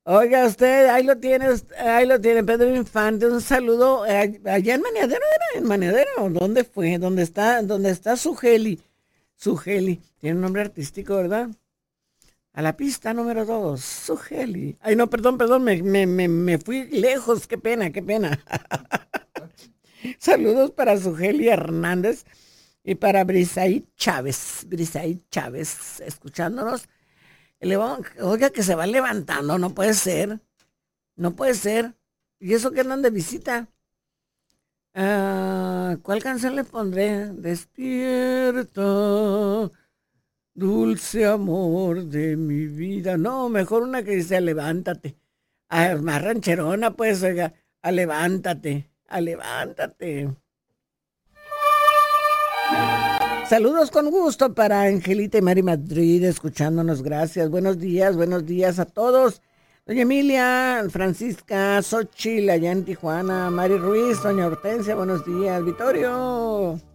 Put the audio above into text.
Oiga usted, ahí lo tiene Pedro Infante, un saludo allá en Maneadero, ¿era en Maneadero? ¿Dónde fue? Dónde está Sugeli, tiene un nombre artístico, ¿verdad? A la pista número 2, Sugeli. Ay, no, perdón, me fui lejos, qué pena, qué pena. Saludos para Sugeli Hernández y para Brisaí Chávez, escuchándonos. Oiga, que se va levantando, no puede ser, no puede ser. ¿Y eso que andan de visita? Ah, ¿cuál canción le pondré? Despierta, dulce amor de mi vida. No, mejor una que dice levántate. Ah, más rancherona, pues, oiga, a levántate. Saludos con gusto para Angelita y Mari Madrid, escuchándonos, gracias. Buenos días a todos. Doña Emilia, Francisca, Xochitl, allá en Tijuana, Mari Ruiz, Doña Hortensia, buenos días. Vittorio.